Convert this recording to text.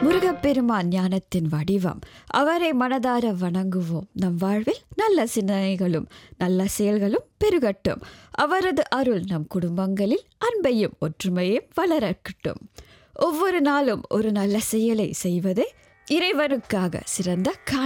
முருகப்பெருமான் ஞானத்தின் வடிவம். அவரை மனதார வணங்குவோம். நம் வாழ்வில் நல்ல சிந்தனைகளும் நல்ல செயல்களும் பெருகட்டும். அவரது அருள் நம் குடும்பங்களில் அன்பையும் ஒற்றுமையும் வளரக்கட்டும். ஒவ்வொரு நாளும் ஒரு நல்ல செயலை செய்வதே இறைவனுக்காக சிறந்த